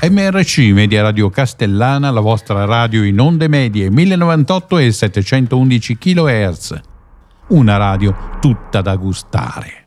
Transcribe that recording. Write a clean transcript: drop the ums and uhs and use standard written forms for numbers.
MRC Media Radio Castellana, la vostra radio in onde medie 1098 e 711 kHz. Una radio tutta da gustare.